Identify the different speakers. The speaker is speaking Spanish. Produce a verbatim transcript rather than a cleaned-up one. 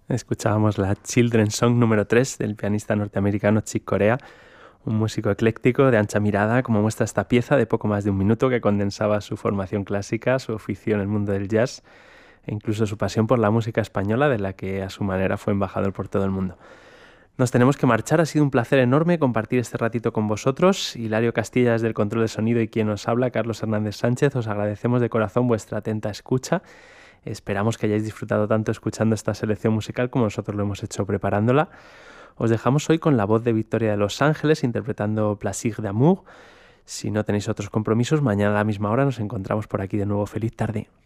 Speaker 1: Escuchábamos la Children's Song número tres del pianista norteamericano Chick Corea, un músico ecléctico de ancha mirada, como muestra esta pieza de poco más de un minuto que condensaba su formación clásica, su oficio en el mundo del jazz e incluso su pasión por la música española, de la que a su manera fue embajador por todo el mundo. Nos tenemos que marchar, ha sido un placer enorme compartir este ratito con vosotros. Hilario Castilla desde el control de sonido y quien os habla, Carlos Hernández Sánchez, os agradecemos de corazón vuestra atenta escucha. Esperamos que hayáis disfrutado tanto escuchando esta selección musical como nosotros lo hemos hecho preparándola. Os dejamos hoy con la voz de Victoria de Los Ángeles interpretando Plaisir d'amour. Si no tenéis otros compromisos, mañana a la misma hora nos encontramos por aquí de nuevo. Feliz tarde.